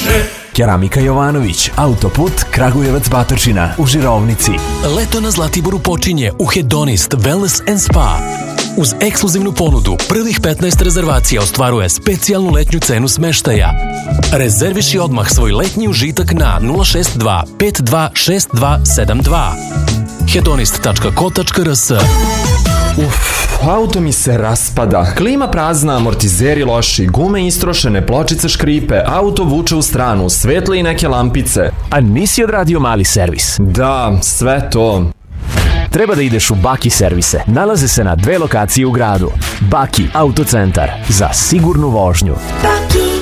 više. Keramika Jovanović, autoput Kragujevac Batočina u Žirovnici. Leto na Zlatiboru počinje u Hedonist Wellness and Spa. Uz ekskluzivnu ponudu prvih 15 rezervacija ostvaruje specijalnu letnju cenu smeštaja. Rezerviši odmah svoj letnji užitak na 062 526272. hedonist.co.rs. Auto mi se raspada, klima prazna, amortizeri loši, gume istrošene, pločice škripe, auto vuče u stranu, svetle i neke lampice. A nisi odradio mali servis? Da, sve to. Treba da ideš u Baki servise. Nalaze se na 2 lokacije u gradu. Baki autocentar za sigurnu vožnju. Baki